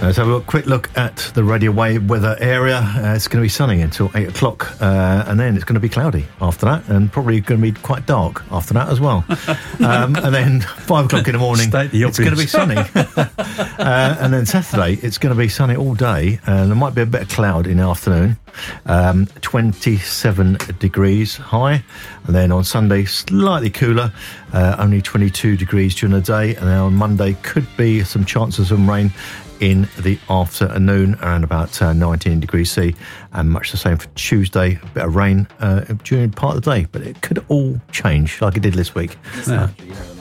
Let's have a quick look at the Radio Wave weather area. It's going to be sunny until 8 o'clock, and then it's going to be cloudy after that, and probably going to be quite dark after that as well. And then 5 o'clock in the morning, it's going to be sunny. And then Saturday, it's going to be sunny all day, and there might be a bit of cloud in the afternoon. 27 degrees high, and then on Sunday, slightly cooler, only 22 degrees during the day, and then on Monday, could be some chances of some rain in the afternoon, around about 19 degrees C, and much the same for Tuesday, a bit of rain during part of the day, but it could all change like it did this week. Yeah.